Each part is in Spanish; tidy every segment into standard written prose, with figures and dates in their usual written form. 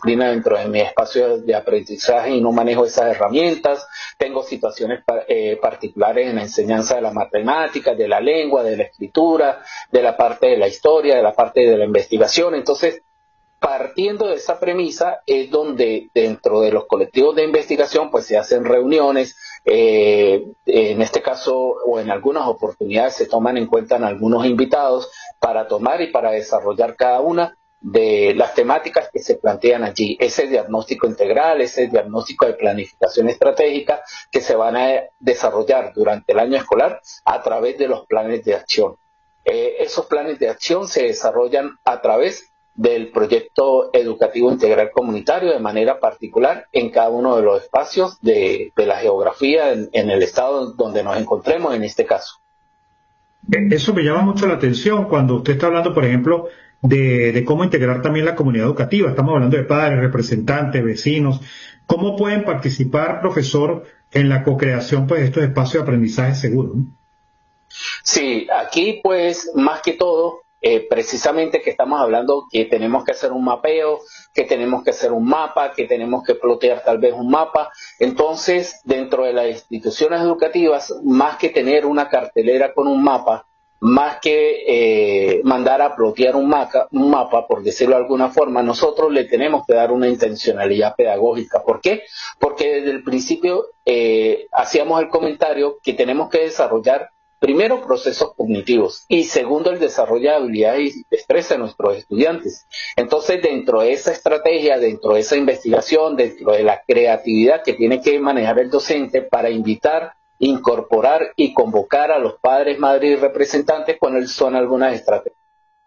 disciplina dentro de mi espacio de aprendizaje y no manejo esas herramientas. Tengo situaciones particulares en la enseñanza de la matemática, de la lengua, de la escritura, de la parte de la historia, de la parte de la investigación. Entonces, partiendo de esa premisa es donde dentro de los colectivos de investigación pues se hacen reuniones, en este caso o en algunas oportunidades se toman en cuenta algunos invitados para tomar y para desarrollar cada una de las temáticas que se plantean allí, ese diagnóstico integral, ese diagnóstico de planificación estratégica que se van a desarrollar durante el año escolar a través de los planes de acción. Esos planes de acción se desarrollan a través del proyecto educativo integral comunitario de manera particular en cada uno de los espacios de la geografía en el estado donde nos encontremos en este caso. Eso me llama mucho la atención cuando usted está hablando, por ejemplo, de cómo integrar también la comunidad educativa. Estamos hablando de padres, representantes, vecinos. ¿Cómo pueden participar, profesor, en la co-creación pues, de estos espacios de aprendizaje seguro? Sí, aquí pues más que todo, precisamente que estamos hablando que tenemos que hacer un mapeo, que tenemos que hacer un mapa, que tenemos que plotear tal vez un mapa. Entonces, dentro de las instituciones educativas, más que tener una cartelera con un mapa, más que mandar a plotear un mapa, por decirlo de alguna forma, nosotros le tenemos que dar una intencionalidad pedagógica. ¿Por qué? Porque desde el principio hacíamos el comentario que tenemos que desarrollar primero, procesos cognitivos y segundo, el desarrollo de habilidades y destreza de nuestros estudiantes. Entonces, dentro de esa estrategia, dentro de esa investigación, dentro de la creatividad que tiene que manejar el docente para invitar, incorporar y convocar a los padres, madres y representantes, cuáles son algunas estrategias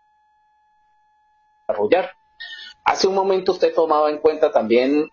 para desarrollar. Hace un momento usted tomaba en cuenta también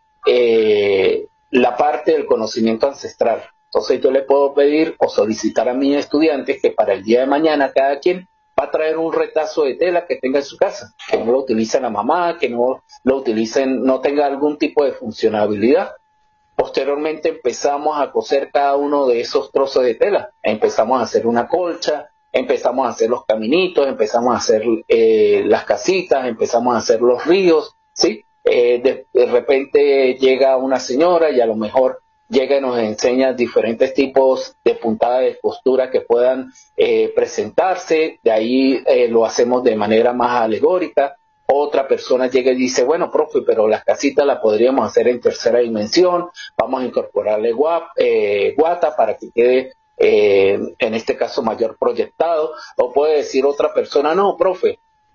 la parte del conocimiento ancestral. Entonces yo le puedo pedir o solicitar a mis estudiantes que para el día de mañana cada quien va a traer un retazo de tela que tenga en su casa, que no lo utilice la mamá, que no lo utilicen, no tenga algún tipo de funcionabilidad. Posteriormente empezamos a coser cada uno de esos trozos de tela, empezamos a hacer una colcha, empezamos a hacer los caminitos, empezamos a hacer las casitas, empezamos a hacer los ríos, ¿sí? De repente llega una señora y a lo mejor llega y nos enseña diferentes tipos de puntada de costura que puedan presentarse, de ahí lo hacemos de manera más alegórica. Otra persona llega y dice, bueno, profe, pero las casitas las podríamos hacer en tercera dimensión, vamos a incorporarle guata para que quede, en este caso, mayor proyectado. O puede decir otra persona, no, profe,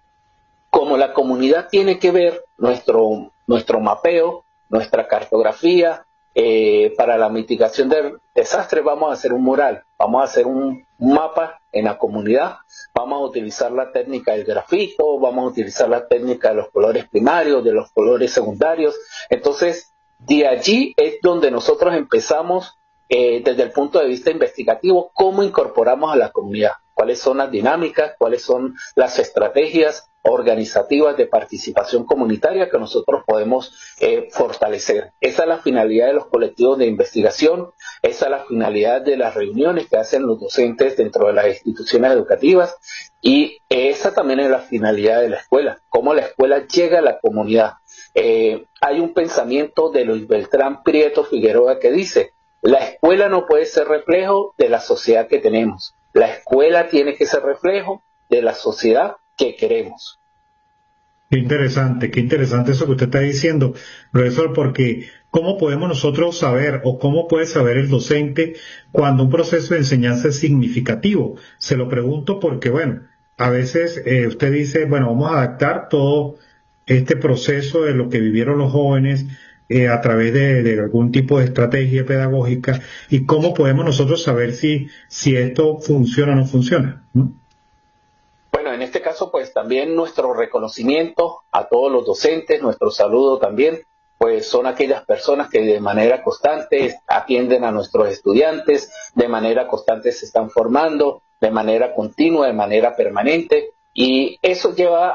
como la comunidad tiene que ver nuestro mapeo, nuestra cartografía, para la mitigación del desastre, vamos a hacer un mural, vamos a hacer un mapa en la comunidad, vamos a utilizar la técnica del grafito, vamos a utilizar la técnica de los colores primarios, de los colores secundarios. Entonces, de allí es donde nosotros empezamos, desde el punto de vista investigativo, cómo incorporamos a la comunidad, cuáles son las dinámicas, cuáles son las estrategias organizativas de participación comunitaria que nosotros podemos fortalecer. Esa es la finalidad de los colectivos de investigación, esa es la finalidad de las reuniones que hacen los docentes dentro de las instituciones educativas y esa también es la finalidad de la escuela, cómo la escuela llega a la comunidad. Hay un pensamiento de Luis Beltrán Prieto Figueroa que dice, la escuela no puede ser reflejo de la sociedad que tenemos, la escuela tiene que ser reflejo de la sociedad que queremos. Qué interesante eso que usted está diciendo, profesor, porque ¿cómo podemos nosotros saber o cómo puede saber el docente cuando un proceso de enseñanza es significativo? Se lo pregunto porque, bueno, a veces usted dice, bueno, vamos a adaptar todo este proceso de lo que vivieron los jóvenes a través de algún tipo de estrategia pedagógica y cómo podemos nosotros saber si esto funciona o no funciona, ¿no? Bueno, en este caso, pues también nuestro reconocimiento a todos los docentes, nuestro saludo también, pues son aquellas personas que de manera constante atienden a nuestros estudiantes, de manera constante se están formando, de manera continua, de manera permanente, y eso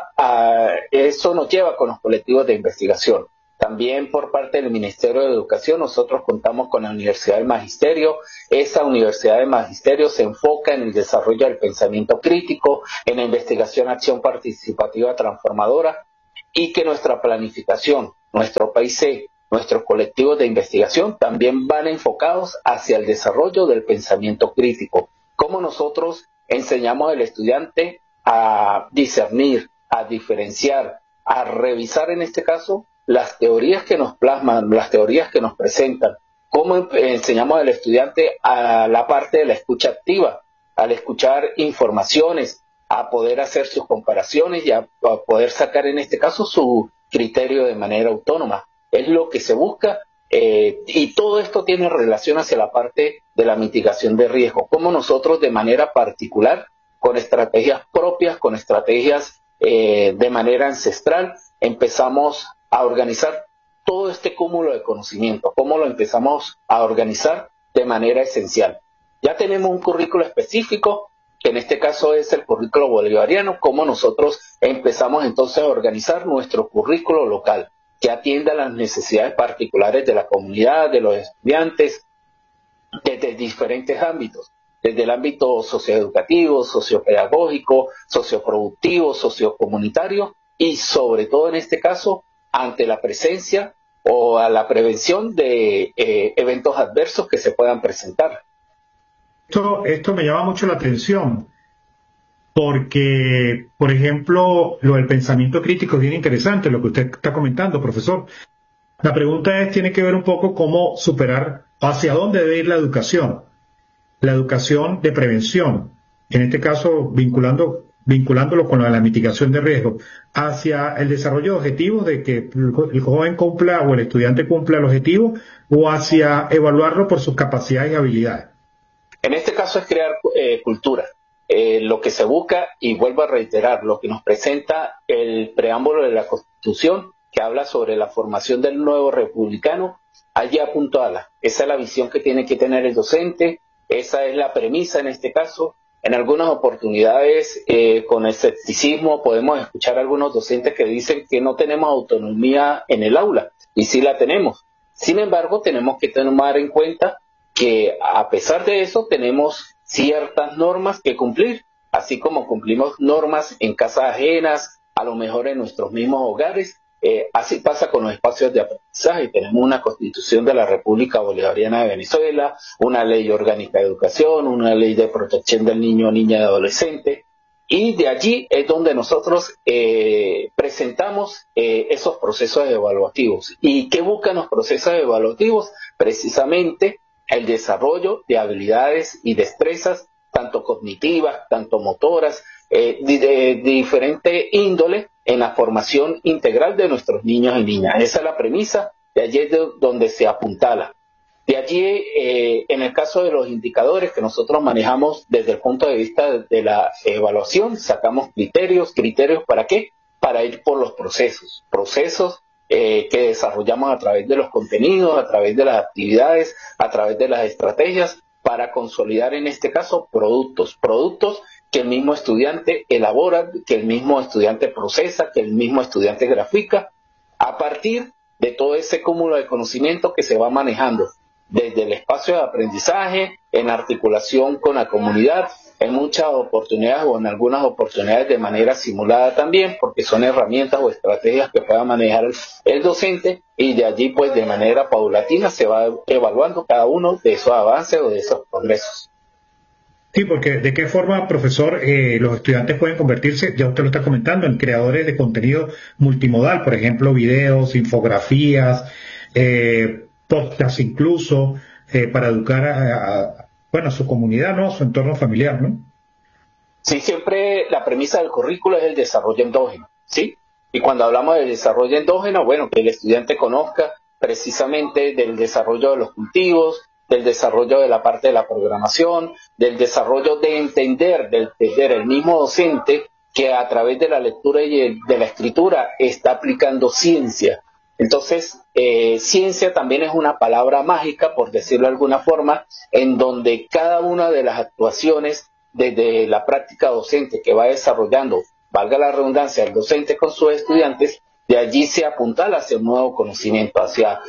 nos lleva con los colectivos de investigación. También por parte del Ministerio de Educación nosotros contamos con la Universidad del Magisterio. Esa Universidad del Magisterio se enfoca en el desarrollo del pensamiento crítico, en la investigación, acción participativa transformadora y que nuestra planificación nuestro país C, nuestros colectivos de investigación también van enfocados hacia el desarrollo del pensamiento crítico. Cómo nosotros enseñamos al estudiante a discernir, a diferenciar, a revisar en este caso las teorías que nos plasman, las teorías que nos presentan. Cómo enseñamos al estudiante a la parte de la escucha activa, al escuchar informaciones, a poder hacer sus comparaciones y a poder sacar en este caso su criterio de manera autónoma. Es lo que se busca y todo esto tiene relación hacia la parte de la mitigación de riesgo. Cómo nosotros de manera particular, con estrategias propias, con estrategias de manera ancestral, empezamos a organizar todo este cúmulo de conocimiento, cómo lo empezamos a organizar de manera esencial. Ya tenemos un currículo específico, que en este caso es el currículo bolivariano, cómo nosotros empezamos entonces a organizar nuestro currículo local, que atienda las necesidades particulares de la comunidad, de los estudiantes, desde diferentes ámbitos, desde el ámbito socioeducativo, sociopedagógico, socioproductivo, sociocomunitario y sobre todo en este caso ante la presencia o a la prevención de eventos adversos que se puedan presentar. Esto me llama mucho la atención porque, por ejemplo, lo del pensamiento crítico es bien interesante, lo que usted está comentando, profesor. La pregunta tiene que ver un poco cómo superar, hacia dónde debe ir la educación de prevención, en este caso vinculándolo con la mitigación de riesgo, hacia el desarrollo de objetivos de que el joven cumpla o el estudiante cumpla el objetivo o hacia evaluarlo por sus capacidades y habilidades. En este caso es crear cultura. Lo que se busca, y vuelvo a reiterar, lo que nos presenta el preámbulo de la Constitución, que habla sobre la formación del nuevo republicano, allí apuntala. Esa es la visión que tiene que tener el docente, esa es la premisa en este caso. En algunas oportunidades, con escepticismo, podemos escuchar a algunos docentes que dicen que no tenemos autonomía en el aula, y sí la tenemos. Sin embargo, tenemos que tomar en cuenta que a pesar de eso tenemos ciertas normas que cumplir, así como cumplimos normas en casas ajenas, a lo mejor en nuestros mismos hogares. Así pasa con los espacios de aprendizaje. Tenemos una Constitución de la República Bolivariana de Venezuela, una ley orgánica de educación, una ley de protección del niño, niña y adolescente, y de allí es donde nosotros presentamos esos procesos evaluativos. ¿Y qué buscan los procesos evaluativos? Precisamente el desarrollo de habilidades y destrezas, tanto cognitivas, tanto motoras, de diferente índole en la formación integral de nuestros niños y niñas. Esa es la premisa, de allí es donde se apuntala. De allí, en el caso de los indicadores que nosotros manejamos desde el punto de vista de la evaluación, sacamos criterios. ¿Criterios para qué? Para ir por los procesos que desarrollamos a través de los contenidos, a través de las actividades, a través de las estrategias, para consolidar en este caso productos que el mismo estudiante elabora, que el mismo estudiante procesa, que el mismo estudiante grafica, a partir de todo ese cúmulo de conocimiento que se va manejando desde el espacio de aprendizaje, en articulación con la comunidad, en muchas oportunidades o en algunas oportunidades de manera simulada también, porque son herramientas o estrategias que pueda manejar el docente, y de allí pues de manera paulatina se va evaluando cada uno de esos avances o de esos progresos. Sí, porque ¿de qué forma, profesor, los estudiantes pueden convertirse, ya usted lo está comentando, en creadores de contenido multimodal, por ejemplo, videos, infografías, podcasts incluso, para educar a su comunidad, ¿no? A su entorno familiar, ¿no? Sí, siempre la premisa del currículo es el desarrollo endógeno, ¿sí? Y cuando hablamos del desarrollo endógeno, bueno, que el estudiante conozca precisamente del desarrollo de los cultivos, del desarrollo de la parte de la programación, del desarrollo de entender el mismo docente que a través de la lectura y de la escritura está aplicando ciencia. Entonces, ciencia también es una palabra mágica, por decirlo de alguna forma, en donde cada una de las actuaciones desde la práctica docente que va desarrollando, valga la redundancia, el docente con sus estudiantes, de allí se apuntala hacia un nuevo conocimiento, hacia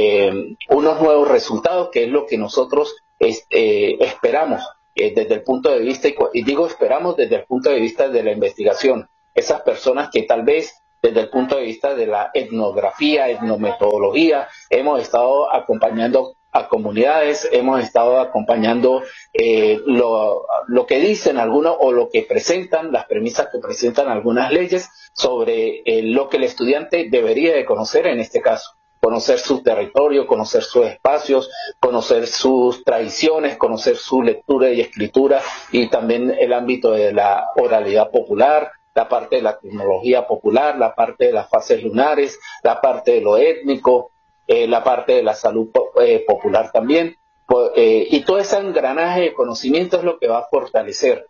unos nuevos resultados, que es lo que nosotros esperamos desde el punto de vista, y digo esperamos desde el punto de vista de la investigación. Esas personas que tal vez desde el punto de vista de la etnografía, etnometodología, hemos estado acompañando a comunidades, hemos estado acompañando lo que dicen algunos o lo que presentan, las premisas que presentan algunas leyes sobre lo que el estudiante debería de conocer en este caso. Conocer su territorio, conocer sus espacios, conocer sus tradiciones, conocer su lectura y escritura y también el ámbito de la oralidad popular, la parte de la tecnología popular, la parte de las fases lunares, la parte de lo étnico, la parte de la salud popular también. Y todo ese engranaje de conocimiento es lo que va a fortalecer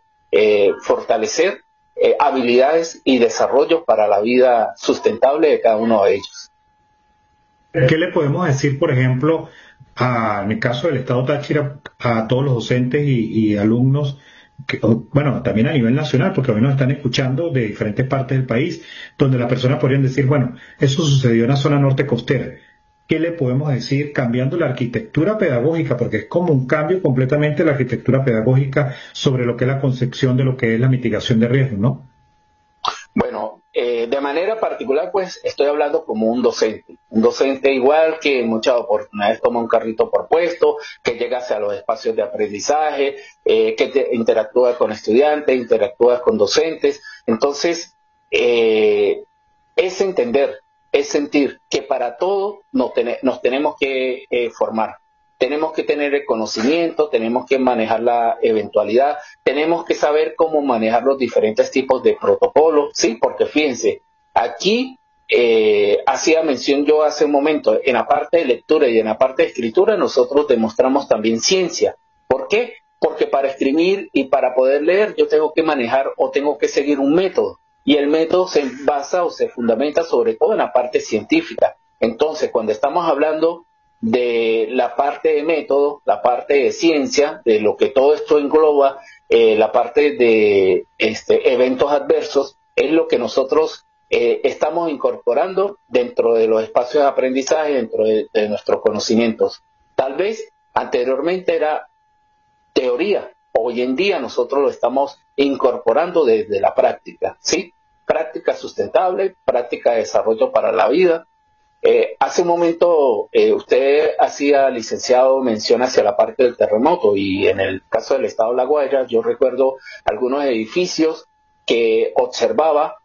habilidades y desarrollo para la vida sustentable de cada uno de ellos. ¿Qué le podemos decir, por ejemplo, en el caso del Estado Táchira, a todos los docentes y alumnos, bueno, también a nivel nacional, porque hoy nos están escuchando de diferentes partes del país, donde las personas podrían decir, bueno, eso sucedió en la zona norte costera? ¿Qué le podemos decir cambiando la arquitectura pedagógica? Porque es como un cambio completamente la arquitectura pedagógica sobre lo que es la concepción de lo que es la mitigación de riesgos, ¿no? Bueno, de manera particular, pues estoy hablando como un docente igual que en muchas oportunidades toma un carrito por puesto, que llega hacia los espacios de aprendizaje, que interactúa con estudiantes, interactúa con docentes. Entonces, es entender, es sentir que para todo nos tenemos que formar. Tenemos que tener el conocimiento, tenemos que manejar la eventualidad, tenemos que saber cómo manejar los diferentes tipos de protocolos, ¿sí? Porque fíjense, aquí hacía mención yo hace un momento, en la parte de lectura y en la parte de escritura nosotros demostramos también ciencia. ¿Por qué? Porque para escribir y para poder leer yo tengo que manejar o tengo que seguir un método. Y el método se basa o se fundamenta sobre todo en la parte científica. Entonces, cuando estamos hablando de la parte de método, la parte de ciencia, de lo que todo esto engloba, la parte de eventos adversos, es lo que nosotros estamos incorporando dentro de los espacios de aprendizaje, dentro de nuestros conocimientos. Tal vez anteriormente era teoría, hoy en día nosotros lo estamos incorporando desde la práctica, ¿sí? Práctica sustentable, práctica de desarrollo para la vida. Hace un momento usted hacía, licenciado, mención hacia la parte del terremoto y en el caso del estado de La Guaira yo recuerdo algunos edificios que observaba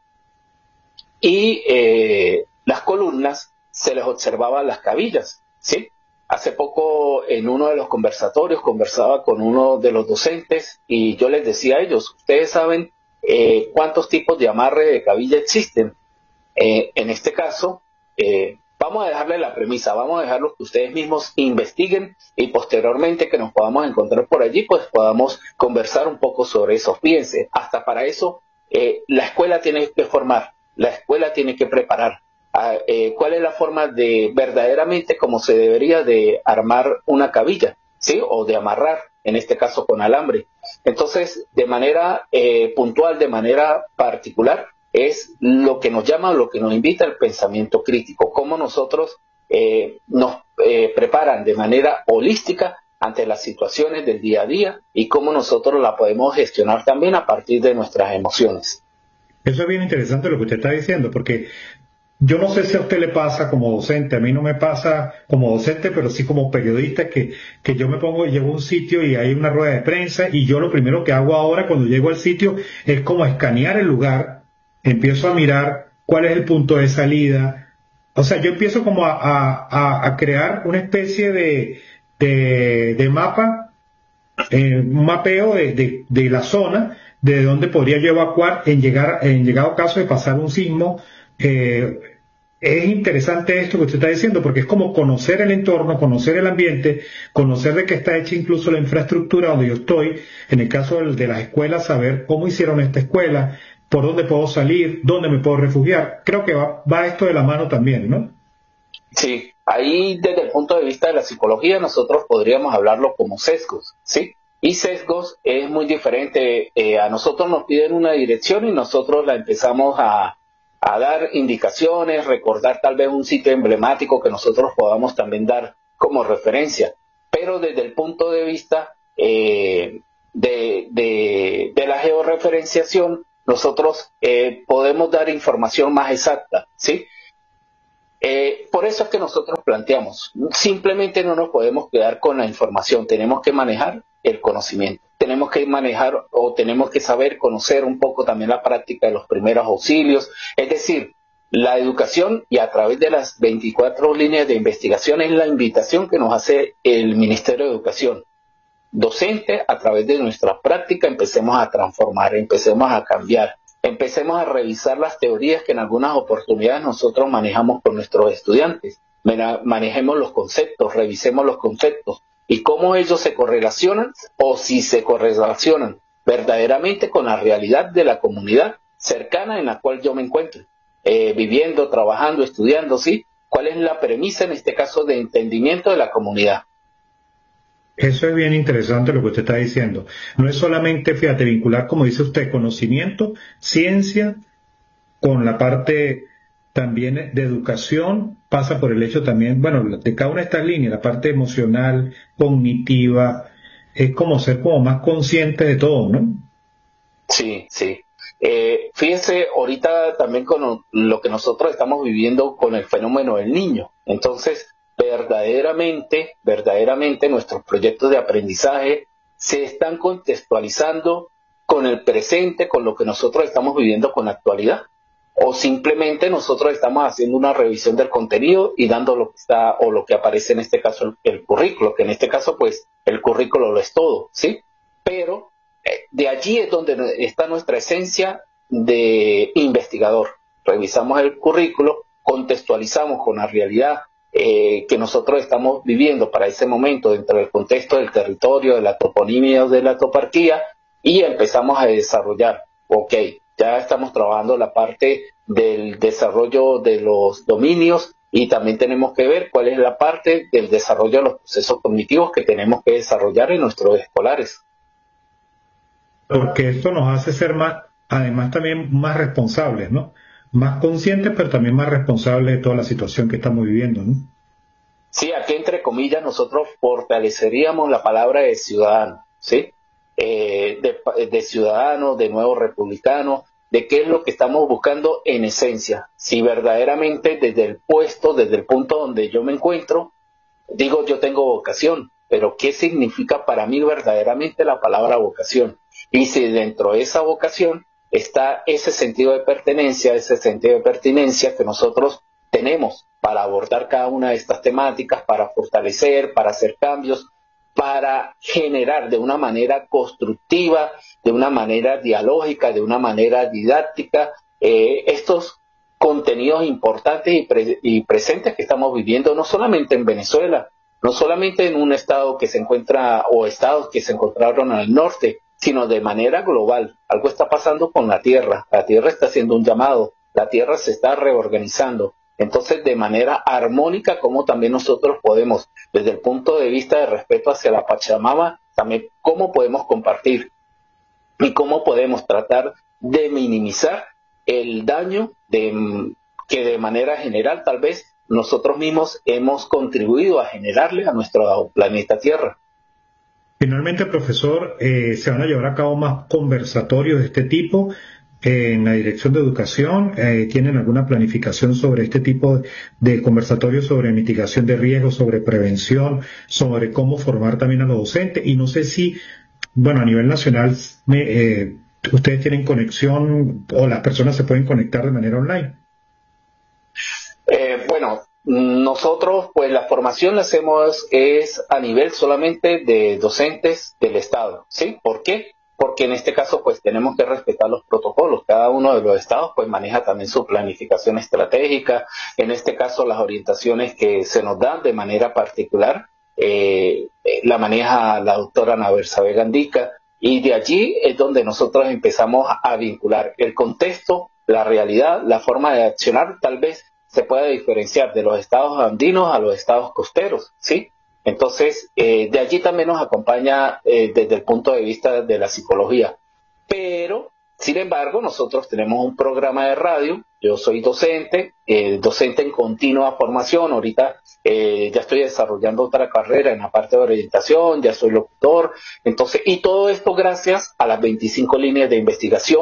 y las columnas se les observaban las cabillas, ¿sí? Hace poco en uno de los conversatorios conversaba con uno de los docentes y yo les decía a ellos, ustedes saben cuántos tipos de amarre de cabilla existen. En este caso, vamos a dejarle la premisa, vamos a dejarlo que ustedes mismos investiguen y posteriormente que nos podamos encontrar por allí, pues podamos conversar un poco sobre eso. Fíjense, hasta para eso la escuela tiene que formar, la escuela tiene que preparar. ¿Cuál es la forma de verdaderamente como se debería de armar una cabilla, ¿sí? O de amarrar, en este caso con alambre? Entonces, de manera puntual, de manera particular, es lo que nos llama, lo que nos invita al pensamiento crítico, cómo nosotros nos preparan de manera holística ante las situaciones del día a día y cómo nosotros la podemos gestionar también a partir de nuestras emociones. Eso es bien interesante lo que usted está diciendo, porque yo no sé si a usted le pasa como docente, a mí no me pasa como docente, pero sí como periodista, que yo me pongo y llego a un sitio y hay una rueda de prensa y yo lo primero que hago ahora cuando llego al sitio es como escanear el lugar, empiezo a mirar cuál es el punto de salida, o sea, yo empiezo como a crear una especie de mapa, un mapeo de la zona, de donde podría yo evacuar en llegado caso de pasar un sismo. Es interesante esto que usted está diciendo porque es como conocer el entorno, conocer el ambiente, conocer de qué está hecha incluso la infraestructura donde yo estoy. En el caso de las escuelas, saber cómo hicieron esta escuela, por dónde puedo salir, dónde me puedo refugiar. Creo que va esto de la mano también, ¿no? Sí, ahí desde el punto de vista de la psicología nosotros podríamos hablarlo como sesgos, ¿sí? Y sesgos es muy diferente. A nosotros nos piden una dirección y nosotros la empezamos a dar indicaciones, recordar tal vez un sitio emblemático que nosotros podamos también dar como referencia. Pero desde el punto de vista de la georreferenciación, nosotros podemos dar información más exacta, ¿sí? Por eso es que nosotros planteamos, simplemente no nos podemos quedar con la información, tenemos que manejar el conocimiento, tenemos que manejar o tenemos que saber conocer un poco también la práctica de los primeros auxilios, es decir, la educación, y a través de las 24 líneas de investigación es la invitación que nos hace el Ministerio de Educación. Docente, a través de nuestra práctica empecemos a transformar, empecemos a cambiar, empecemos a revisar las teorías que en algunas oportunidades nosotros manejamos con nuestros estudiantes, manejemos los conceptos, revisemos los conceptos y cómo ellos se correlacionan o si se correlacionan verdaderamente con la realidad de la comunidad cercana en la cual yo me encuentro, viviendo, trabajando, estudiando, ¿sí? ¿Cuál es la premisa en este caso de entendimiento de la comunidad? Eso es bien interesante lo que usted está diciendo. No es solamente, fíjate, vincular, como dice usted, conocimiento, ciencia, con la parte también de educación, pasa por el hecho también, bueno, de cada una de estas líneas, la parte emocional, cognitiva, es como ser como más consciente de todo, ¿no? Sí, sí. Fíjense ahorita también con lo que nosotros estamos viviendo con el fenómeno del niño. Entonces, verdaderamente nuestros proyectos de aprendizaje se están contextualizando con el presente, con lo que nosotros estamos viviendo con la actualidad. O simplemente nosotros estamos haciendo una revisión del contenido y dando lo que está o lo que aparece en este caso el currículo, que en este caso pues el currículo lo es todo, ¿sí? Pero de allí es donde está nuestra esencia de investigador. Revisamos el currículo, contextualizamos con la realidad que nosotros estamos viviendo para ese momento dentro del contexto del territorio, de la toponimia o de la toparquía y empezamos a desarrollar. Ok, ya estamos trabajando la parte del desarrollo de los dominios y también tenemos que ver cuál es la parte del desarrollo de los procesos cognitivos que tenemos que desarrollar en nuestros escolares. Porque esto nos hace ser más, además también más responsables, ¿no? Más conscientes, pero también más responsables de toda la situación que estamos viviendo, ¿no? Sí, aquí entre comillas nosotros fortaleceríamos la palabra de ciudadano, ¿sí? De ciudadano, de nuevo republicano, de qué es lo que estamos buscando en esencia. Si verdaderamente desde el puesto, desde el punto donde yo me encuentro, digo yo tengo vocación, pero ¿qué significa para mí verdaderamente la palabra vocación? Y si dentro de esa vocación está ese sentido de pertenencia, ese sentido de pertinencia que nosotros tenemos para abordar cada una de estas temáticas, para fortalecer, para hacer cambios, para generar de una manera constructiva, de una manera dialógica, de una manera didáctica, estos contenidos importantes y presentes que estamos viviendo no solamente en Venezuela, no solamente en un estado que se encuentra o estados que se encontraron al norte, sino de manera global. Algo está pasando con la Tierra está haciendo un llamado, la Tierra se está reorganizando. Entonces, de manera armónica, como también nosotros podemos, desde el punto de vista de respeto hacia la Pachamama, también cómo podemos compartir y cómo podemos tratar de minimizar el daño que de manera general tal vez nosotros mismos hemos contribuido a generarle a nuestro planeta Tierra. Finalmente, profesor, se van a llevar a cabo más conversatorios de este tipo en la Dirección de Educación. ¿Tienen alguna planificación sobre este tipo de conversatorios sobre mitigación de riesgos, sobre prevención, sobre cómo formar también a los docentes? Y no sé si, bueno, a nivel nacional, ustedes tienen conexión o las personas se pueden conectar de manera online. Bueno, nosotros pues la formación la hacemos es a nivel solamente de docentes del Estado, ¿sí? ¿Por qué? Porque en este caso pues tenemos que respetar los protocolos, cada uno de los estados pues maneja también su planificación estratégica, en este caso las orientaciones que se nos dan de manera particular, la maneja la doctora Ana Bersabe Gandica, y de allí es donde nosotros empezamos a vincular el contexto, la realidad, la forma de accionar, tal vez se puede diferenciar de los estados andinos a los estados costeros, ¿sí? Entonces, de allí también nos acompaña desde el punto de vista de la psicología. Pero, sin embargo, nosotros tenemos un programa de radio, yo soy docente en continua formación, ahorita ya estoy desarrollando otra carrera en la parte de orientación, ya soy locutor, entonces, y todo esto gracias a las 25 líneas de investigación,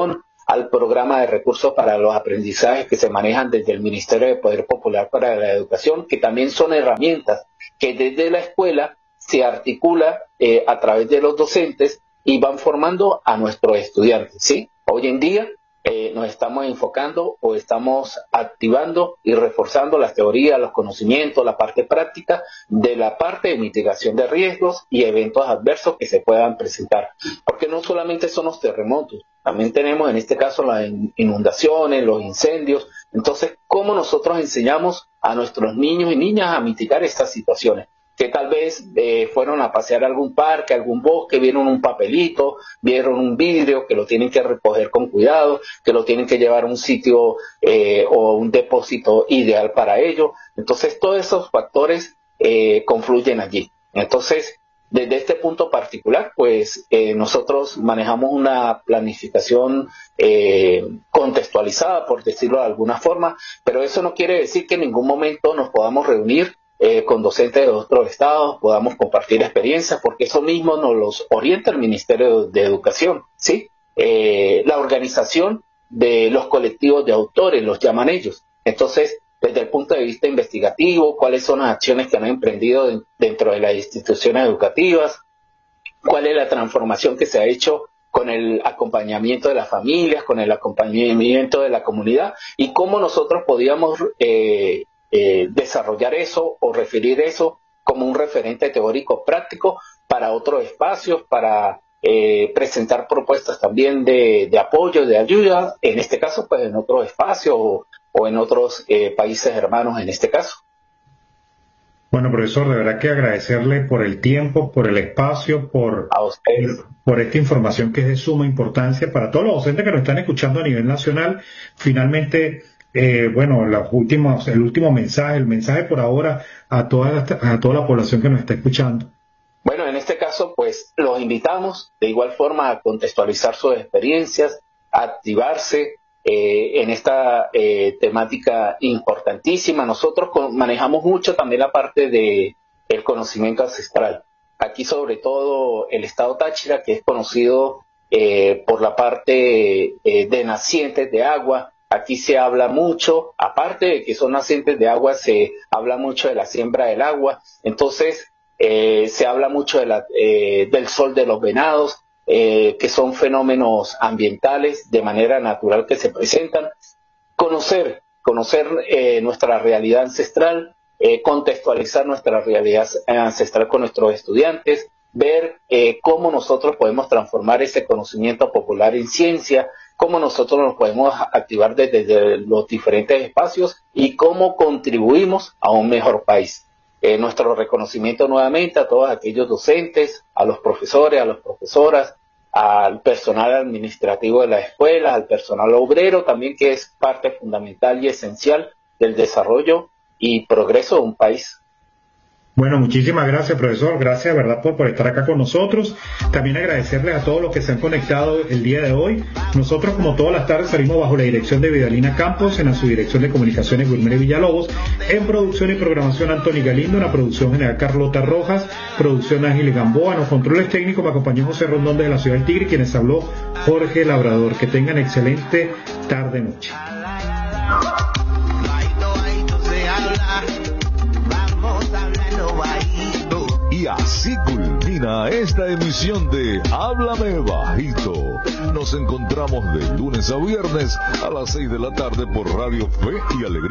al programa de recursos para los aprendizajes que se manejan desde el Ministerio de Poder Popular para la Educación, que también son herramientas que desde la escuela se articula a través de los docentes y van formando a nuestros estudiantes, ¿sí? Hoy en día nos estamos enfocando o estamos activando y reforzando las teorías, los conocimientos, la parte práctica de la parte de mitigación de riesgos y eventos adversos que se puedan presentar. Porque no solamente son los terremotos, también tenemos en este caso las inundaciones, los incendios. Entonces, ¿cómo nosotros enseñamos a nuestros niños y niñas a mitigar estas situaciones? Que tal vez fueron a pasear a algún parque, a algún bosque, vieron un papelito, vieron un vidrio que lo tienen que recoger con cuidado, que lo tienen que llevar a un sitio o un depósito ideal para ello. Entonces, todos esos factores confluyen allí. Entonces, desde este punto particular, pues nosotros manejamos una planificación contextualizada, por decirlo de alguna forma, pero eso no quiere decir que en ningún momento nos podamos reunir con docentes de otros estados, podamos compartir experiencias, porque eso mismo nos los orienta el Ministerio de Educación, ¿sí? La organización de los colectivos de autores, los llaman ellos. Entonces, desde el punto de vista investigativo, cuáles son las acciones que han emprendido dentro de las instituciones educativas, cuál es la transformación que se ha hecho con el acompañamiento de las familias, con el acompañamiento de la comunidad, y cómo nosotros podíamos desarrollar eso o referir eso como un referente teórico práctico para otros espacios, para presentar propuestas también de apoyo, de ayuda, en este caso pues en otros espacios o en otros países hermanos en este caso. Bueno, profesor, de verdad que agradecerle por el tiempo, por el espacio, por esta información que es de suma importancia para todos los docentes que nos están escuchando a nivel nacional. Finalmente, bueno, el último mensaje, el mensaje por ahora a toda la población que nos está escuchando. Bueno, en este caso, pues los invitamos de igual forma a contextualizar sus experiencias, a activarse en esta temática importantísima. Nosotros manejamos mucho también la parte de el conocimiento ancestral. Aquí sobre todo el estado Táchira, que es conocido por la parte de nacientes de agua. Aquí se habla mucho, aparte de que son nacientes de agua, se habla mucho de la siembra del agua. Entonces, se habla mucho del sol de los venados, que son fenómenos ambientales de manera natural que se presentan. Conocer nuestra realidad ancestral, contextualizar nuestra realidad ancestral con nuestros estudiantes, ver cómo nosotros podemos transformar ese conocimiento popular en ciencia, cómo nosotros nos podemos activar desde los diferentes espacios y cómo contribuimos a un mejor país. Nuestro reconocimiento nuevamente a todos aquellos docentes, a los profesores, a las profesoras, al personal administrativo de la escuela, al personal obrero también, que es parte fundamental y esencial del desarrollo y progreso de un país. Bueno, muchísimas gracias, profesor. Gracias, ¿verdad?, por estar acá con nosotros. También agradecerles a todos los que se han conectado el día de hoy. Nosotros, como todas las tardes, salimos bajo la dirección de Vidalina Campos, en la subdirección de Comunicaciones Wilmer Villalobos, en producción y programación Anthony Galindo, en la producción general Carlota Rojas, producción Ángel Gamboa, en los controles técnicos me acompañó José Rondón desde la ciudad del Tigre, quienes habló Jorge Labrador. Que tengan excelente tarde-noche. Y así culmina esta emisión de Háblame Bajito. Nos encontramos de lunes a viernes a las 6 de la tarde por Radio Fe y Alegría.